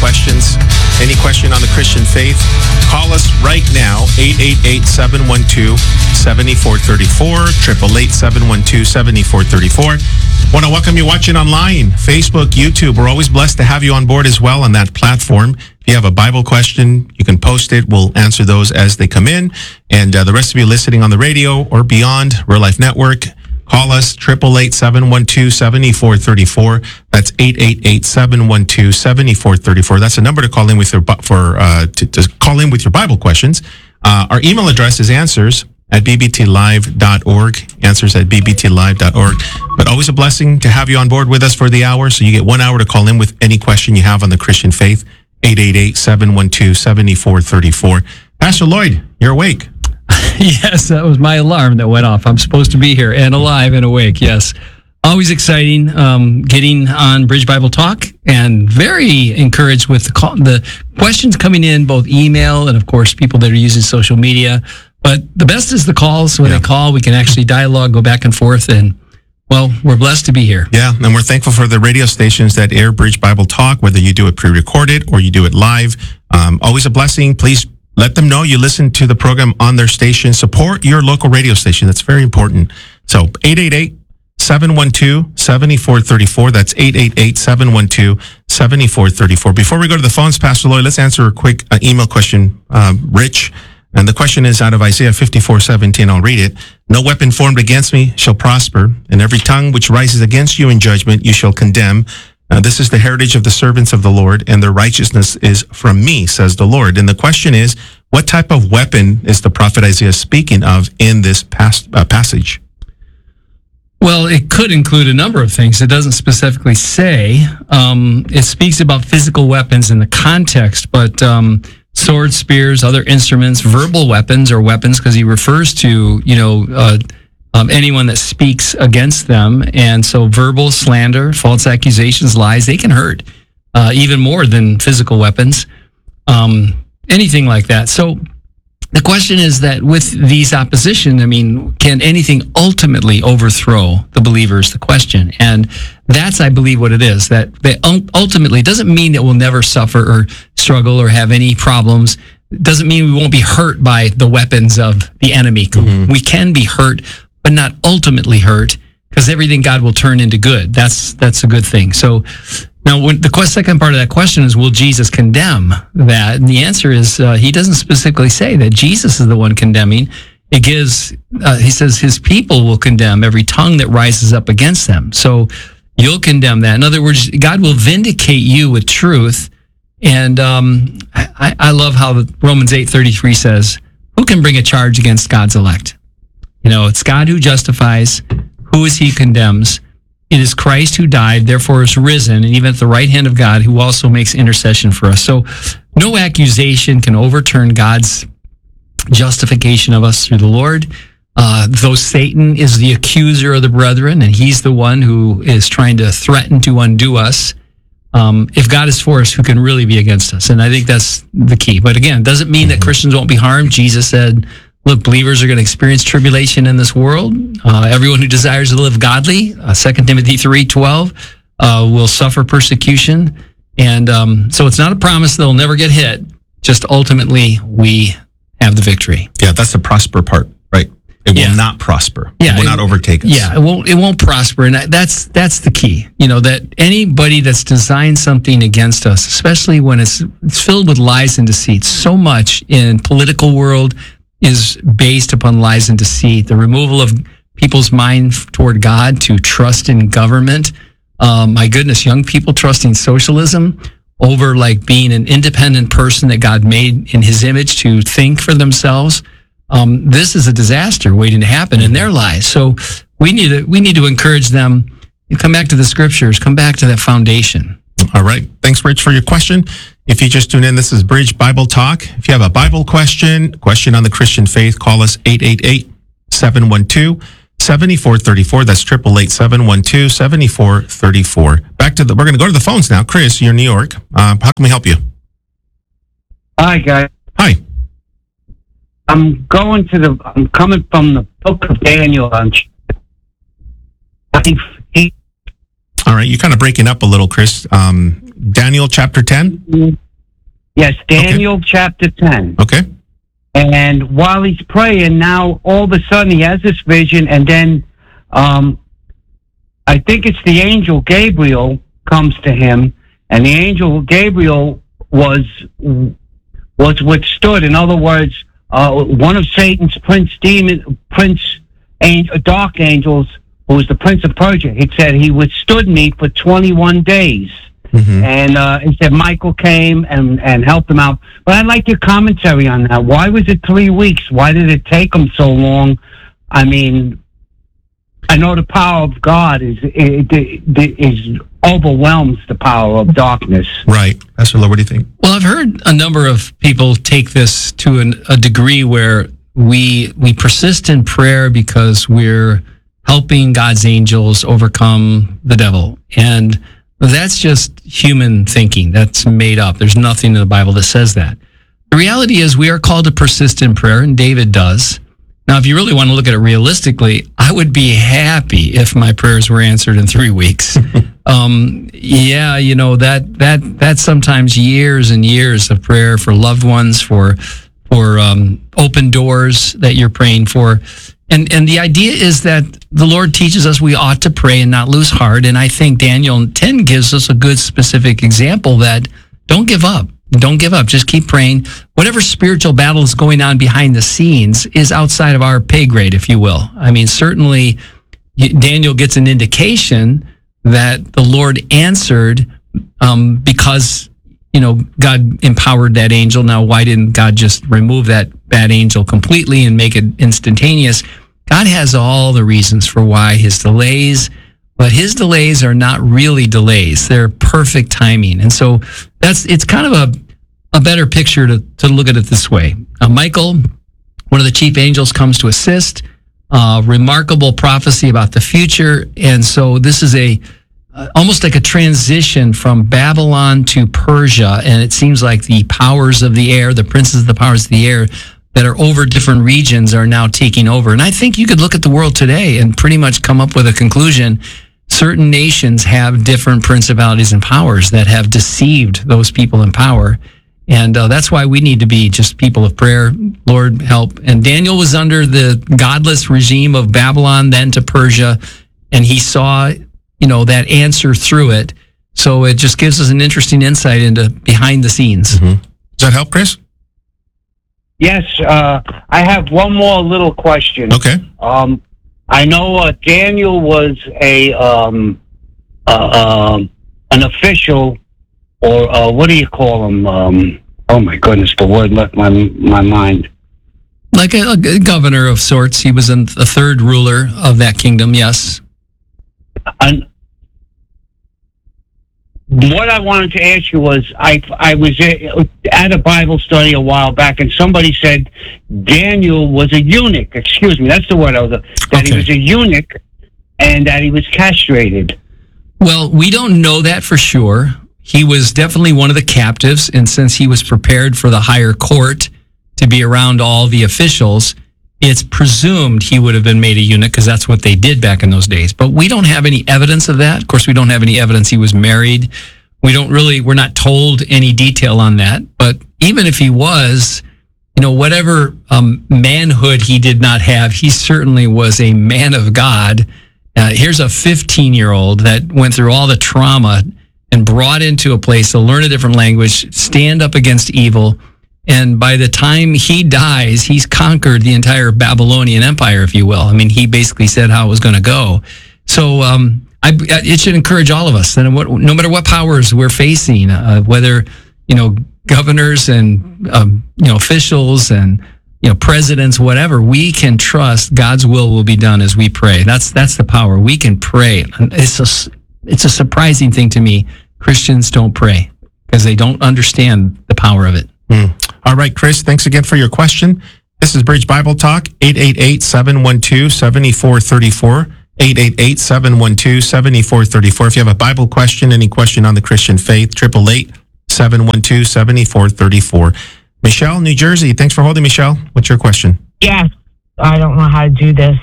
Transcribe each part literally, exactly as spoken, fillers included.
questions, any question on the Christian faith, call us right now, eight eight eight, seven one two, seven four three four, eight eight eight, seven one two, seven four three four. Want to welcome you watching online, Facebook, YouTube. We're always blessed to have you on board as well on that platform. If you have a Bible question, you can post it. We'll answer those as they come in. And uh, the rest of you listening on the radio or beyond, Real Life Network, call us, eight eight eight, seven one two, seven four three four. That's eight eight eight, seven one two, seven four three four. That's a number to call in with your, for, uh, to, to call in with your Bible questions. Uh, our email address is answers at b b t live dot org, answers at b b t live dot org. But always a blessing to have you on board with us for the hour. So you get one hour to call in with any question you have on the Christian faith, eight eight eight, seven one two, seven four three four. Pastor Lloyd, you're awake. Yes, that was my alarm that went off. I'm supposed to be here and alive and awake, yes. Always exciting um, getting on Bridge Bible Talk, and very encouraged with the, call, the questions coming in, both email and, of course, people that are using social media. But the best is the calls. When yeah. they call, we can actually dialogue, go back and forth, and, well, we're blessed to be here. Yeah, and we're thankful for the radio stations that air Bridge Bible Talk, whether you do it pre-recorded or you do it live. Um, always a blessing. Please let them know you listen to the program on their station. Support your local radio station. That's very important. So eight eight eight, seven one two, seven four three four. That's eight eight eight, seven one two, seven four three four. Before we go to the phones, Pastor Lloyd, let's answer a quick uh, email question. Uh, Rich, and the question is out of Isaiah fifty-four seventeen. I'll read it. No weapon formed against me shall prosper, and every tongue which rises against you in judgment you shall condemn. Uh, this is the heritage of the servants of the Lord, and their righteousness is from me, says the Lord. And the question is, what type of weapon is the prophet Isaiah speaking of in this pas- uh, passage? Well, it could include a number of things. It doesn't specifically say. Um, it speaks about physical weapons in the context, but um, swords, spears, other instruments, verbal weapons or weapons, because he refers to, you know, uh, Um, anyone that speaks against them. And so verbal slander, false accusations, lies, they can hurt uh, even more than physical weapons, um, anything like that. So the question is that with these opposition, I mean, can anything ultimately overthrow the believers? The question. And that's, I believe, what it is, that they ultimately doesn't mean that we'll never suffer or struggle or have any problems. Doesn't mean we won't be hurt by the weapons of the enemy. Mm-hmm. We can be hurt, but not ultimately hurt, because everything God will turn into good. That's that's a good thing. So now when the second part of that question is, will Jesus condemn that? And the answer is, uh, he doesn't specifically say that Jesus is the one condemning. It gives, uh, he says his people will condemn every tongue that rises up against them. So you'll condemn that. In other words, God will vindicate you with truth. And um, I, I love how Romans eight thirty-three says, who can bring a charge against God's elect? You know, it's God who justifies. Who is he condemns? It is Christ who died, therefore is risen, and even at the right hand of God, who also makes intercession for us. So no accusation can overturn God's justification of us through the Lord. Uh, though Satan is the accuser of the brethren, and he's the one who is trying to threaten to undo us, um, if God is for us, who can really be against us? And I think that's the key. But again, it doesn't mean that Christians won't be harmed. Jesus said, look, believers are going to experience tribulation in this world. Uh, everyone who desires to live godly, uh, Second Timothy three twelve, uh, will suffer persecution. And um, so it's not a promise they'll never get hit. Just ultimately, we have the victory. Yeah, that's the prosper part, right? It will yeah. not prosper. Yeah, it will it, not overtake us. Yeah, it won't. It won't prosper, and that's that's the key. You know, that anybody that's designed something against us, especially when it's it's filled with lies and deceit, so much in political world is based upon lies and deceit. The removal of people's mind toward God to trust in government. Um, my goodness, young people trusting socialism over like being an independent person that God made in his image to think for themselves. Um, this is a disaster waiting to happen in their lives. So we need to, we need to encourage them. You come back to the scriptures, come back to that foundation. All right. Thanks, Rich, for your question. If you just tune in, this is Bridge Bible Talk. If you have a Bible question, question on the Christian faith, call us eight eight eight, seven one two, seven four three four. That's eight eight eight, seven one two, seven four three four. Back to the, we're going to go to the phones now. Chris, you're in New York. Uh, how can we help you? Hi, guys. Hi. I'm going to the, I'm coming from the book of Daniel. On All right. You're kind of breaking up a little, Chris. Um, Daniel chapter ten? Yes, Daniel okay. chapter ten. Okay. And while he's praying, now all of a sudden he has this vision, and then um, I think it's the angel Gabriel comes to him, and the angel Gabriel was was withstood. In other words, uh, one of Satan's prince demon, prince angel, dark angels, who was the prince of Persia, he said he withstood me for twenty-one days. Mm-hmm. And uh, he said Michael came and, and helped him out. But I'd like your commentary on that. Why was it three weeks? Why did it take him so long? I mean, I know the power of God is it, it, is overwhelms the power of darkness. Right. Pastor Lowe, what do you think? Well, I've heard a number of people take this to an, a degree where we we persist in prayer because we're helping God's angels overcome the devil. And that's just human thinking. That's made up. There's nothing in the Bible that says that. The reality is we are called to persist in prayer, and David does. Now, if you really want to look at it realistically, I would be happy if my prayers were answered in three weeks. um, yeah, you know, that that that's sometimes years and years of prayer for loved ones, for for um, open doors that you're praying for. And and the idea is that the Lord teaches us we ought to pray and not lose heart. And I think Daniel ten gives us a good specific example that don't give up. Don't give up. Just keep praying. Whatever spiritual battle is going on behind the scenes is outside of our pay grade, if you will. I mean, certainly Daniel gets an indication that the Lord answered um, because, you know, God empowered that angel. Now, why didn't God just remove that bad angel completely and make it instantaneous? God has all the reasons for why his delays, but his delays are not really delays. They're perfect timing. And so that's, it's kind of a, a better picture to, to look at it this way. Uh, Michael, one of the chief angels, comes to assist, uh, remarkable prophecy about the future. And so this is a, uh, almost like a transition from Babylon to Persia. And it seems like the powers of the air, the princes of the powers of the air that are over different regions are now taking over. And I think you could look at the world today and pretty much come up with a conclusion. Certain nations have different principalities and powers that have deceived those people in power. And uh, that's why we need to be just people of prayer. Lord, help. And Daniel was under the godless regime of Babylon, then to Persia, and he saw, you know, that answer through it. So it just gives us an interesting insight into behind the scenes. Mm-hmm. Does that help, Chris? Yes. Uh, I have one more little question. Okay. Um, I know uh, Daniel was a um, uh, uh, an official, or uh, what do you call him? Um, oh my goodness, the word left my my mind. Like a, a governor of sorts. He was a third ruler of that kingdom. Yes. And what I wanted to ask you was, I I was at a Bible study a while back, and somebody said Daniel was a eunuch. Excuse me, that's the word I was. That okay. He was a eunuch, and that he was castrated. Well, we don't know that for sure. He was definitely one of the captives, and since he was prepared for the higher court to be around all the officials, it's presumed he would have been made a eunuch because that's what they did back in those days. But we don't have any evidence of that. Of course, we don't have any evidence he was married. We don't really, we're not told any detail on that. But even if he was, you know, whatever um, manhood he did not have, he certainly was a man of God. Uh, here's a fifteen-year-old that went through all the trauma and brought into a place to learn a different language, stand up against evil. And by the time he dies, he's conquered the entire Babylonian Empire, if you will. I mean, he basically said how it was going to go. So um, I, it should encourage all of us that no matter what powers we're facing, uh, whether, you know, governors and, um, you know, officials and, you know, presidents, whatever, we can trust God's will will be done as we pray. That's that's the power. We can pray. It's a, it's a surprising thing to me. Christians don't pray because they don't understand the power of it. Mm. All right, Chris, thanks again for your question. This is Bridge Bible Talk, eight eight eight, seven one two, seven four three four, eight eight eight, seven one two, seven four three four. If you have a Bible question, any question on the Christian faith, eight eight eight, seven one two, seven four three four. Michelle, New Jersey, thanks for holding, Michelle. What's your question? Yes, I don't know how to do this.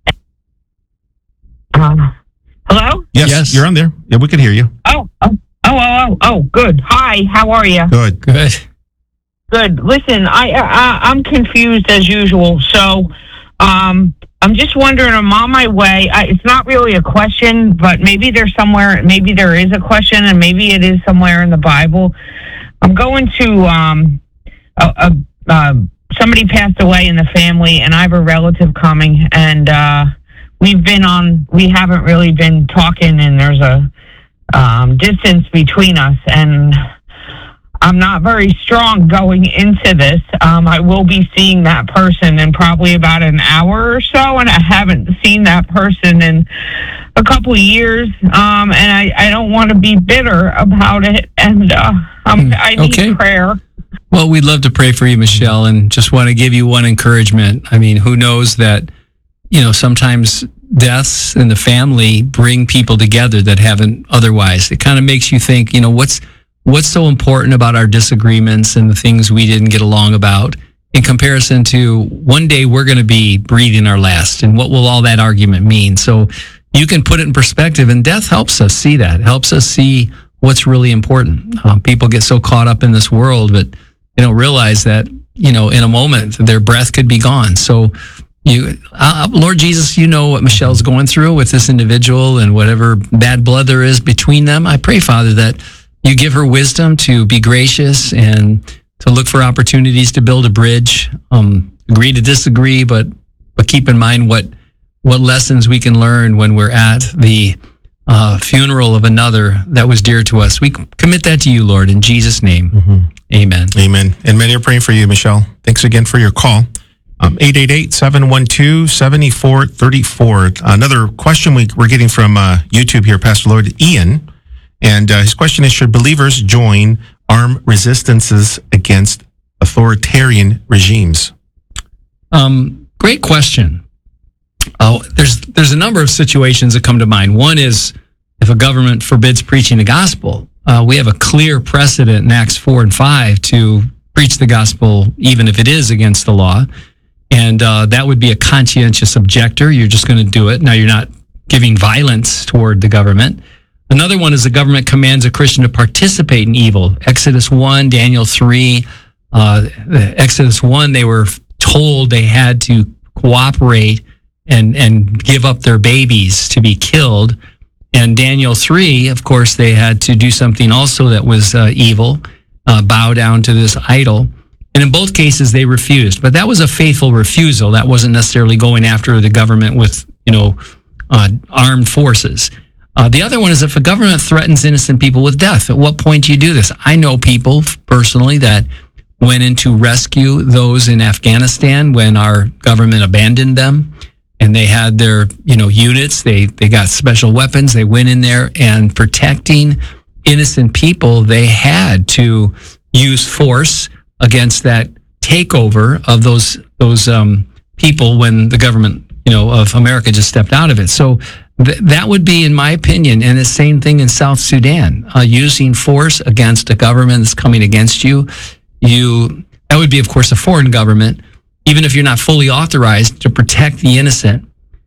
Um, hello? Yes, yes, you're on there. Yeah, we can hear you. Oh, oh, Oh, oh, oh, oh, good. Hi, how are you? Good. Good. Good. Listen, I, I I'm confused as usual. So, um, I'm just wondering. I'm on my way. I, it's not really a question, but maybe there's somewhere. Maybe there is a question, and maybe it is somewhere in the Bible. I'm going to um, a, a uh, somebody passed away in the family, and I have a relative coming, and uh, we've been on. We haven't really been talking, and there's a um, distance between us, and I'm not very strong going into this. Um, I will be seeing that person in probably about an hour or so, and I haven't seen that person in a couple of years, um, and I, I don't want to be bitter about it, and uh, um, I need Okay. prayer. Well, we'd love to pray for you, Michelle, and just want to give you one encouragement. I mean, who knows that, you know, sometimes deaths in the family bring people together that haven't otherwise. It kind of makes you think, you know, what's what's so important about our disagreements and the things we didn't get along about in comparison to one day we're going to be breathing our last, and what will all that argument mean? So you can put it in perspective, and death helps us see that. It helps us see what's really important. Uh, people get so caught up in this world, but they don't realize that, you know, in a moment their breath could be gone. So you, uh, Lord Jesus, you know what Michelle's going through with this individual and whatever bad blood there is between them. I pray, Father, that you give her wisdom to be gracious and to look for opportunities to build a bridge. Um, agree to disagree, but but keep in mind what what lessons we can learn when we're at the uh, funeral of another that was dear to us. We commit that to you, Lord, in Jesus' name. Mm-hmm. Amen. Amen. And many are praying for you, Michelle. Thanks again for your call. Um, eight eight eight, seven one two, seven four three four. Another question we, we're getting from uh, YouTube here, Pastor Lord Ian. And uh, his question is, should believers join armed resistances against authoritarian regimes? Um, great question. Oh, there's there's a number of situations that come to mind. One is if a government forbids preaching the gospel. Uh, we have a clear precedent in Acts four and five to preach the gospel, even if it is against the law. And uh, that would be a conscientious objector. You're just going to do it. Now, you're not giving violence toward the government. Another one is the government commands a Christian to participate in evil. Exodus one, Daniel three. Uh, Exodus one, they were told they had to cooperate and, and give up their babies to be killed. And Daniel three, of course, they had to do something also that was uh, evil, uh, bow down to this idol. And in both cases, they refused. But that was a faithful refusal. That wasn't necessarily going after the government with, you know, uh, armed forces. Uh, the other one is if a government threatens innocent people with death. At what point do you do this? I know people personally that went in to rescue those in Afghanistan when our government abandoned them, and they had their, you know, units. They they got special weapons. They went in there, and protecting innocent people, they had to use force against that takeover of those those um, people when the government, you know, of America just stepped out of it. So th- that would be, in my opinion, and the same thing in South Sudan, uh, using force against a government that's coming against you. You that would be, of course, a foreign government, even if you're not fully authorized to protect the innocent.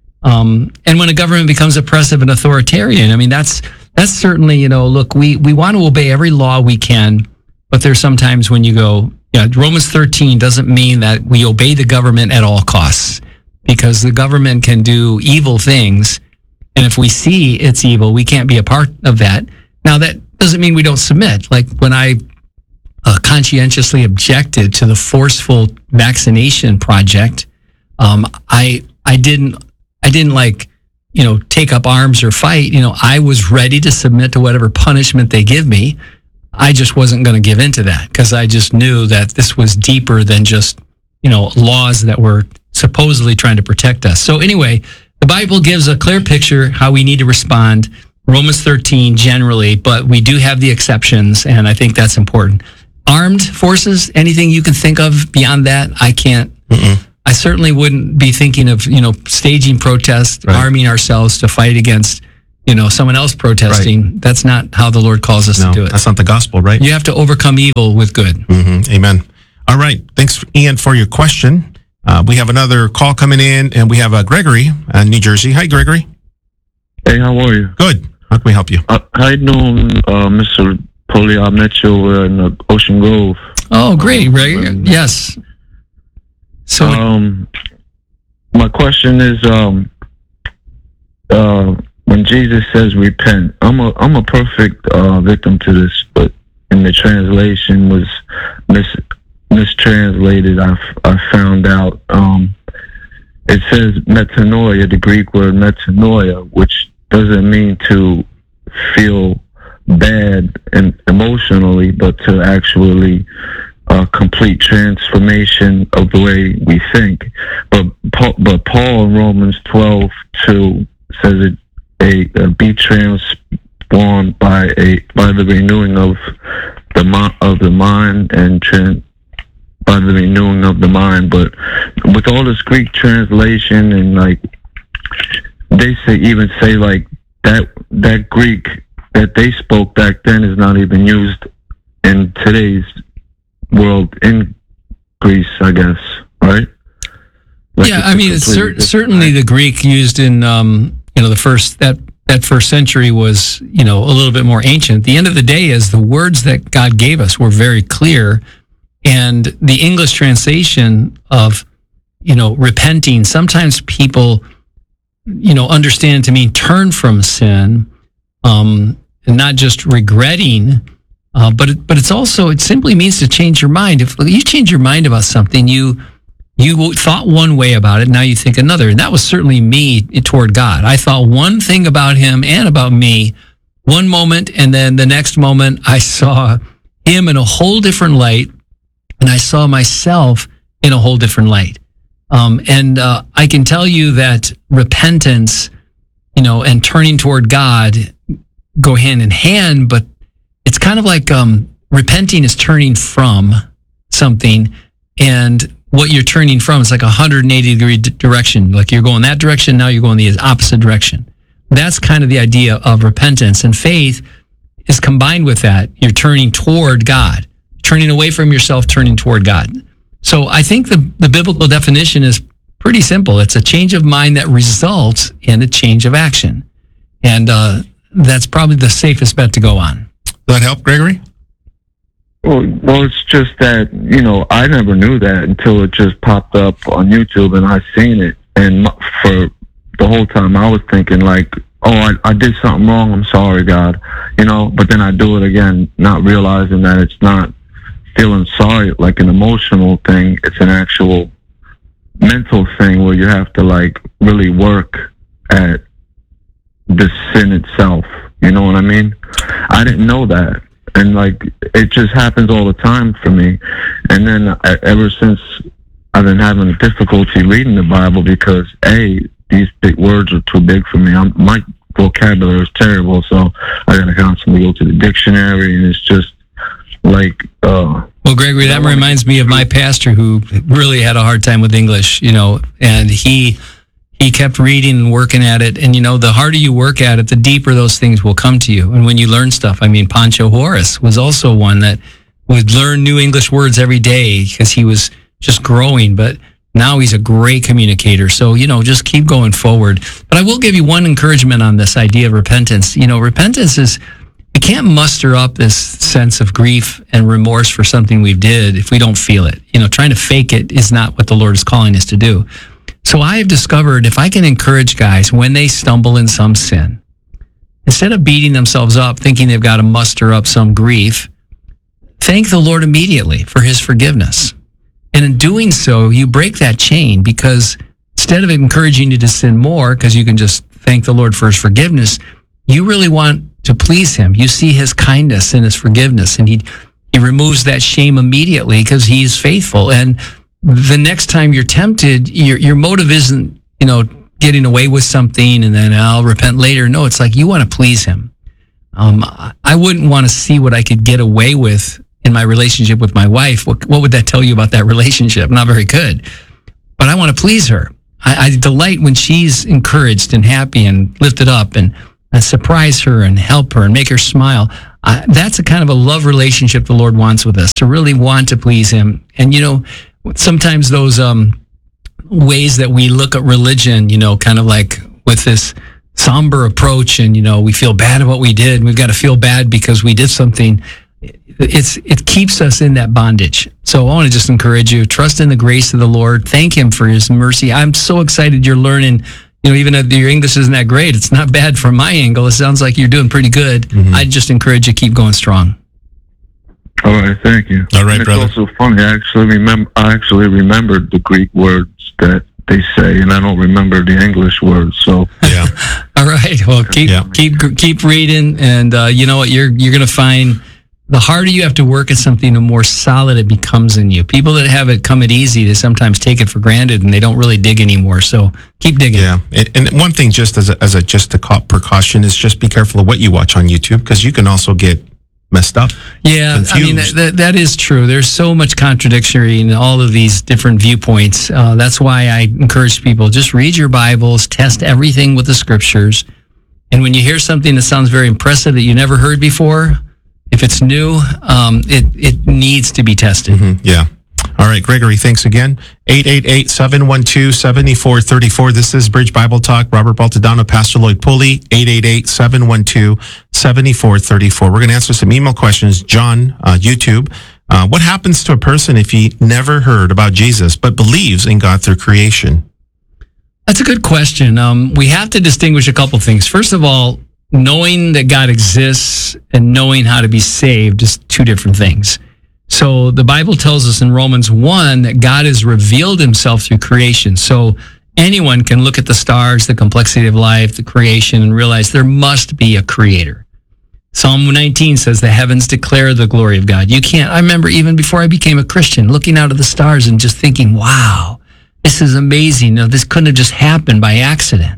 Um, and when a government becomes oppressive and authoritarian, I mean, that's that's certainly, you know, look, we we want to obey every law we can, but there's sometimes when you go, yeah, Romans thirteen doesn't mean that we obey the government at all costs, because the government can do evil things. And if we see it's evil, we can't be a part of that. Now, that doesn't mean we don't submit. Like when I uh, conscientiously objected to the forceful vaccination project, um, I I didn't I didn't like, you know, take up arms or fight. You know, I was ready to submit to whatever punishment they give me. I just wasn't going to give in to that because I just knew that this was deeper than just, you know, laws that were supposedly trying to protect us. So anyway, the Bible gives a clear picture how we need to respond. Romans thirteen generally, but we do have the exceptions, and I think that's important. Armed forces, anything you can think of beyond that, I can't. Mm-mm. I certainly wouldn't be thinking of, you know, staging protests, right, arming ourselves to fight against, you know, someone else protesting. Right. That's not how the Lord calls us no, to do it. That's not the gospel, right? You have to overcome evil with good. Mm-hmm. Amen. All right. Thanks, Ian, for your question. Uh, we have another call coming in, and we have uh, Gregory in New Jersey. Hi, Gregory. Hey, how are you? Good. How can we help you? Uh, how you doing, uh, Mister Polly? I met you over in uh, Ocean Grove. Oh, great, Ray. Um, Yes. So, Um, my question is, um, uh, when Jesus says repent, I'm a I'm a perfect uh, victim to this, but in the translation was mis mistranslated. I I found out. Um, it says metanoia, the Greek word metanoia, which doesn't mean to feel bad and emotionally, but to actually uh, complete transformation of the way we think. But Paul, but Paul in Romans twelve two says it a, a be transformed by a by the renewing of the of the mind and trans, by the renewing of the mind. But with all this Greek translation and like they say, even say like that that Greek that they spoke back then is not even used in today's world in Greece, I guess, right? Like yeah, it's I a mean, it's completely cer- different- certainly the Greek used in, um, you know, the first, that, that first century was, you know, a little bit more ancient. At the end of the day is the words that God gave us were very clear. And the English translation of, you know, repenting, sometimes people, you know, understand to mean turn from sin, um, and not just regretting, uh, but it, but it's also, it simply means to change your mind. If you change your mind about something, you you thought one way about it, now you think another. And that was certainly me toward God. I thought one thing about him and about me one moment, and then the next moment I saw him in a whole different light, and I saw myself in a whole different light. Um, and uh, I can tell you that repentance, you know, and turning toward God go hand in hand, but it's kind of like um, repenting is turning from something, and what you're turning from is like a one hundred eighty degree d- direction. Like you're going that direction, now you're going the opposite direction. That's kind of the idea of repentance, and faith is combined with that. You're turning toward God, turning away from yourself, turning toward God. So I think the, the biblical definition is pretty simple. It's a change of mind that results in a change of action. And uh, that's probably the safest bet to go on. Does that help, Gregory? Well, well, it's just that, you know, I never knew that until it just popped up on YouTube and I seen it. And for the whole time I was thinking like, oh, I, I did something wrong. I'm sorry, God. You know, but then I do it again, not realizing that it's not feeling sorry, like an emotional thing. It's an actual mental thing where you have to like really work at the sin itself. You know what I mean? I didn't know that. And like, it just happens all the time for me. And then uh, ever since I've been having difficulty reading the Bible because A, these big words are too big for me. I'm, my vocabulary is terrible, so I gotta constantly go to the dictionary, and it's just like, uh, well, Gregory, that reminds me of my pastor who really had a hard time with English, you know, and he he kept reading and working at it. And, you know, the harder you work at it, the deeper those things will come to you. And when you learn stuff, I mean, Pancho Horace was also one that would learn new English words every day because he was just growing. But now he's a great communicator. So, you know, just keep going forward. But I will give you one encouragement on this idea of repentance. You know, repentance is, we can't muster up this sense of grief and remorse for something we did if we don't feel it. You know, trying to fake it is not what the Lord is calling us to do. So I have discovered if I can encourage guys when they stumble in some sin, instead of beating themselves up, thinking they've got to muster up some grief, thank the Lord immediately for his forgiveness. And in doing so, you break that chain, because instead of encouraging you to sin more, because you can just thank the Lord for his forgiveness, you really want to please him. You see his kindness and his forgiveness, and he he removes that shame immediately because he's faithful. And the next time you're tempted, your your motive isn't, you know, getting away with something and then I'll repent later. No, it's like you want to please him. Um, I wouldn't want to see what I could get away with in my relationship with my wife. What, what would that tell you about that relationship? Not very good. But I want to please her. I, I delight when she's encouraged and happy and lifted up, and I surprise her and help her and make her smile. Uh, that's a kind of a love relationship the Lord wants with us, to really want to please him. And, you know, sometimes those um, ways that we look at religion, you know, kind of like with this somber approach, and you know we feel bad about what we did. And we've got to feel bad because we did something. It's it keeps us in that bondage. So I want to just encourage you: trust in the grace of the Lord. Thank Him for His mercy. I'm so excited you're learning. You know, even if your English isn't that great, it's not bad from my angle. It sounds like you're doing pretty good. Mm-hmm. I just encourage you to keep going strong. All right, thank you. All right, and brother. It's also funny. I actually remember. I actually remembered the Greek words that they say, and I don't remember the English words. So yeah. All right. Well, keep yeah. keep keep reading, and uh, you know what? You're you're gonna find the harder you have to work at something, the more solid it becomes in you. People that have it come it easy, they sometimes take it for granted, and they don't really dig anymore. So keep digging. Yeah. And, and one thing, just as a, as a just a precaution, is just be careful of what you watch on YouTube, because you can also get messed up. Yeah, confused. I mean, that, that is true. There's so much contradictory in all of these different viewpoints. Uh, that's why I encourage people, just read your Bibles, test everything with the scriptures. And when you hear something that sounds very impressive that you never heard before, if it's new, um, it, it needs to be tested. Mm-hmm. Yeah. All right, Gregory, thanks again. eight eight eight, seven one two, seven four three four. This is Bridge Bible Talk. Robert Baltadano, Pastor Lloyd Pulley, eight eight eight, seven one two, seven four three four. We're going to answer some email questions. John, uh, YouTube, uh, what happens to a person if he never heard about Jesus but believes in God through creation? That's a good question. Um, we have to distinguish a couple things. First of all, knowing that God exists and knowing how to be saved is two different things. So the Bible tells us in Romans one that God has revealed himself through creation. So anyone can look at the stars, the complexity of life, the creation, and realize there must be a creator. Psalm nineteen says the heavens declare the glory of God. You can't, I remember even before I became a Christian, looking out at the stars and just thinking, wow, this is amazing. No, this couldn't have just happened by accident.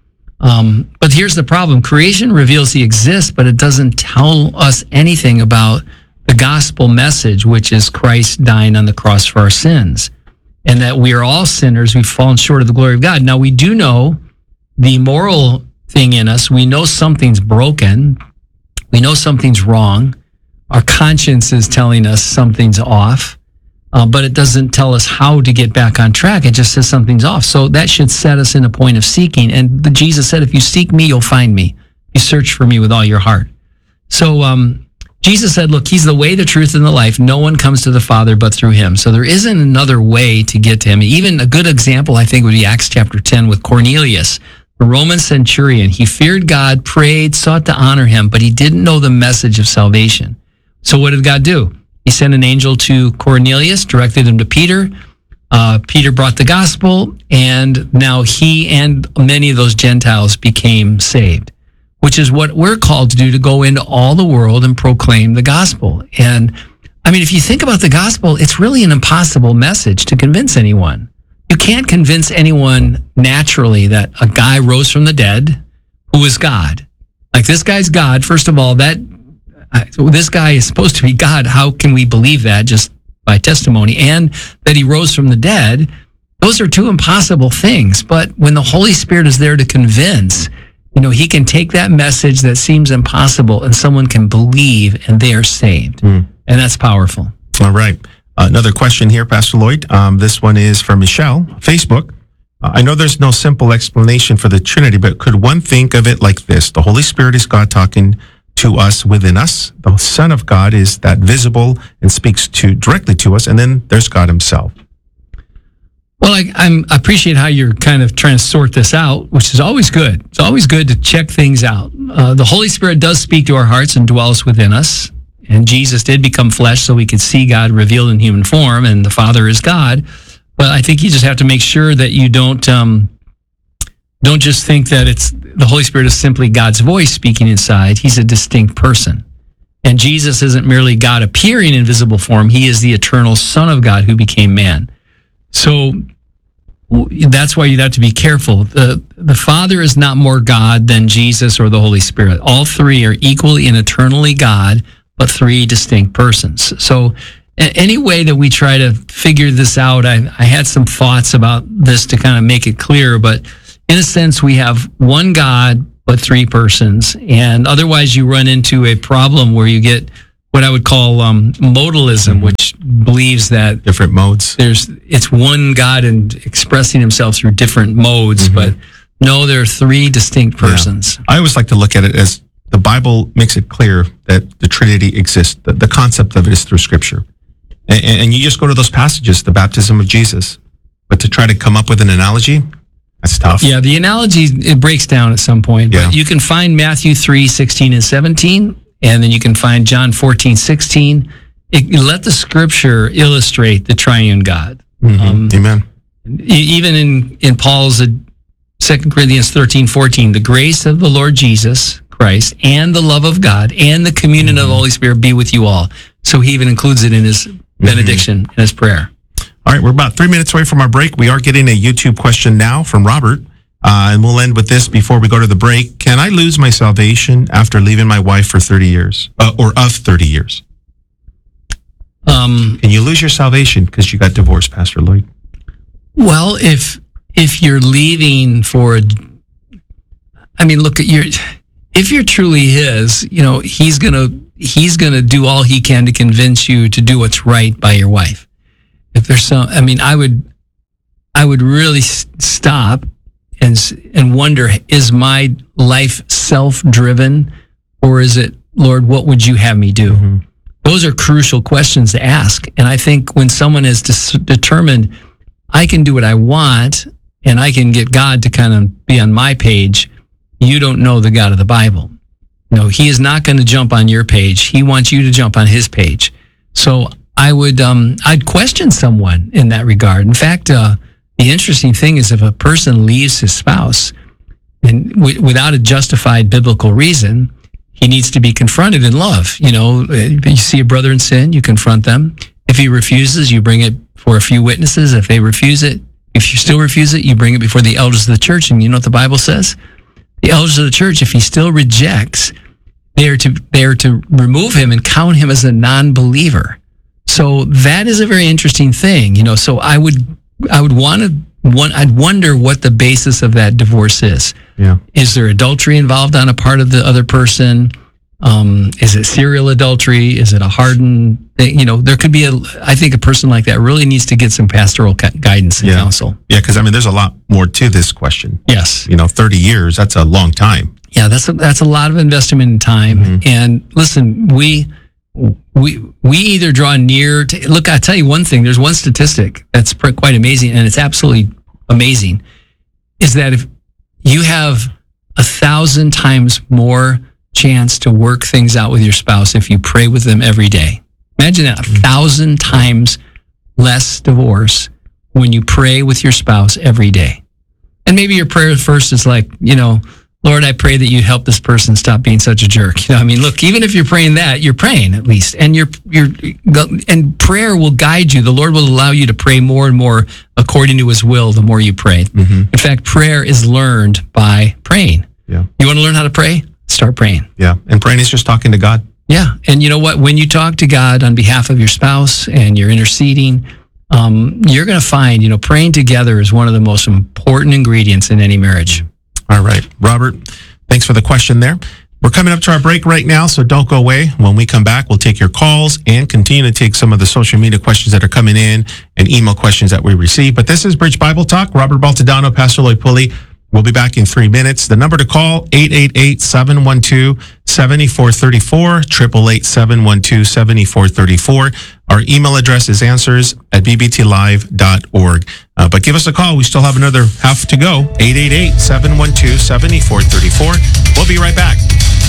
Um, but here's the problem. Creation reveals he exists, but it doesn't tell us anything about the gospel message, which is Christ dying on the cross for our sins, and that we are all sinners. We've fallen short of the glory of God. Now, we do know the moral thing in us. We know something's broken. We know something's wrong. Our conscience is telling us something's off, uh, but it doesn't tell us how to get back on track. It just says something's off. So that should set us in a point of seeking. And the, Jesus said, if you seek me, you'll find me. You search for me with all your heart. So, um, Jesus said, look, he's the way, the truth, and the life. No one comes to the Father but through him. So there isn't another way to get to him. Even a good example, I think, would be Acts chapter ten with Cornelius, the Roman centurion. He feared God, prayed, sought to honor him, but he didn't know the message of salvation. So what did God do? He sent an angel to Cornelius, directed him to Peter. Uh, Peter brought the gospel, and now he and many of those Gentiles became saved, which is what we're called to do, to go into all the world and proclaim the gospel. And I mean, if you think about the gospel, it's really an impossible message to convince anyone. You can't convince anyone naturally that a guy rose from the dead who is God. Like, this guy's God. First of all, that uh, this guy is supposed to be God. How can we believe that just by testimony? And that he rose from the dead. Those are two impossible things. But when the Holy Spirit is there to convince, you know, he can take that message that seems impossible and someone can believe and they are saved. Mm. And that's powerful. All right. Uh, another question here, Pastor Lloyd. Um, this one is from Michelle, Facebook. Uh, I know there's no simple explanation for the Trinity, but could one think of it like this? The Holy Spirit is God talking to us within us. The Son of God is that visible and speaks to directly to us. And then there's God himself. Well, I, I'm, I appreciate how you're kind of trying to sort this out, which is always good. It's always good to check things out. Uh, the Holy Spirit does speak to our hearts and dwells within us. And Jesus did become flesh so we could see God revealed in human form, and the Father is God. But I think you just have to make sure that you don't um, don't just think that it's the Holy Spirit is simply God's voice speaking inside. He's a distinct person. And Jesus isn't merely God appearing in visible form. He is the eternal Son of God who became man. So that's why you have to be careful. The, the Father is not more God than Jesus or the Holy Spirit. All three are equally and eternally God, but three distinct persons. So any way that we try to figure this out, I, I had some thoughts about this to kind of make it clear, but in a sense, we have one God, but three persons. And otherwise you run into a problem where you get what I would call um, modalism, mm-hmm. which believes that different modes. There's it's one God and expressing himself through different modes, mm-hmm. but No, there are three distinct persons. Yeah. I always like to look at it as the Bible makes it clear that the Trinity exists. The, the concept of it is through Scripture. And, and you just go to those passages, the baptism of Jesus. But to try to come up with an analogy, that's tough. Yeah, the analogy, it breaks down at some point. Yeah. But you can find Matthew three, sixteen and seventeen, and then you can find John fourteen, sixteen. It, let the Scripture illustrate the triune God. Mm-hmm. Um, Amen. Even in, in Paul's uh, Second Corinthians thirteen, fourteen, the grace of the Lord Jesus Christ and the love of God and the communion mm-hmm. of the Holy Spirit be with you all. So he even includes it in his benediction, mm-hmm. in his prayer. All right, we're about three minutes away from our break. We are getting a YouTube question now from Robert, uh, and we'll end with this before we go to the break. Can I lose my salvation after leaving my wife for thirty years, uh, or of thirty years? Um, Can you lose your salvation because you got divorced, Pastor Lloyd? Well, if if you're leaving for, a, I mean, look at your, if you're truly his, you know, he's gonna he's gonna do all he can to convince you to do what's right by your wife. If there's some, I mean, I would, I would really stop and and wonder: is my life self-driven, or is it, Lord, what would you have me do? Mm-hmm. Those are crucial questions to ask. And I think when someone has dis- determined, I can do what I want, and I can get God to kind of be on my page, you don't know the God of the Bible. No, he is not going to jump on your page. He wants you to jump on his page. So I would, um, I'd question someone in that regard. In fact, uh, the interesting thing is if a person leaves his spouse and w- without a justified biblical reason, he needs to be confronted in love. You know, you see a brother in sin, you confront them. If he refuses, you bring it for a few witnesses. If they refuse it, if you still refuse it, you bring it before the elders of the church. And you know what the Bible says? The elders of the church, if he still rejects, they are to, they are to remove him and count him as a non-believer. So that is a very interesting thing, you know. So I would, I would want to, one, I'd wonder what the basis of that divorce is. Yeah. Is there adultery involved on a part of the other person? Um, is it serial adultery? Is it a hardened thing? You know, there could be a, I think a person like that really needs to get some pastoral guidance and yeah. counsel. Yeah, because I mean, there's a lot more to this question. Yes. You know, thirty years, that's a long time. Yeah, that's a, that's a lot of investment in time. Mm-hmm. And listen, we, we, we either draw near to, look, I tell you one thing, there's one statistic that's quite amazing, and it's absolutely amazing, is that if you have a thousand times more chance to work things out with your spouse if you pray with them every day. Imagine that, a thousand times less divorce when you pray with your spouse every day. And maybe your prayer first is like, you know, Lord, I pray that you'd help this person stop being such a jerk. You know, I mean, look, even if you're praying that, you're praying at least, and you're you're and prayer will guide you. The Lord will allow you to pray more and more according to His will. The more you pray, mm-hmm. in fact, prayer is learned by praying. Yeah, you want to learn how to pray? Start praying. Yeah, and praying is just talking to God. Yeah, and you know what? When you talk to God on behalf of your spouse and you're interceding, um, you're going to find, you know, praying together is one of the most important ingredients in any marriage. All right, Robert, thanks for the question there. We're coming up to our break right now, so don't go away. When we come back, we'll take your calls and continue to take some of the social media questions that are coming in and email questions that we receive. But this is Bridge Bible Talk. Robert Baltadano, Pastor Lloyd Pulley. We'll be back in three minutes. The number to call, eight eight eight, seven one two, seven four three four, eight eight eight, seven one two, seven four three four. Our email address is answers at b b t live dot org. Uh, but give us a call. We still have another half to go. eight eight eight, seven one two, seven four three four. We'll be right back.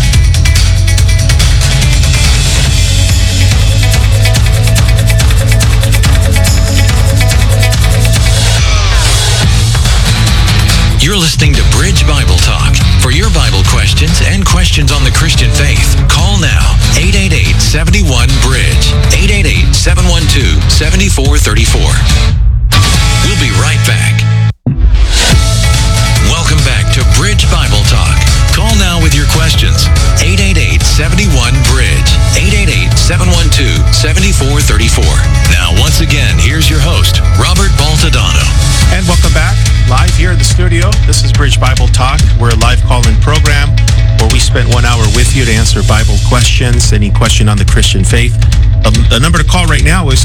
You're listening to Bridge Bible Talk. For your Bible questions and questions on the Christian faith, call now, eight eight eight, seven one, bridge, eight eight eight, seven one two, seven four three four. We'll be right back. Welcome back to Bridge Bible Talk. Call now with your questions, eight eight eight, seven one, bridge, eight eight eight, seven one two, seven four three four. Now, once again, here's your host, Robert Baltadano. And welcome back, live here in the studio. This is Bridge Bible Talk. We're a live call-in program where we spent one hour with you to answer Bible questions, any question on the Christian faith. Um, the number to call right now is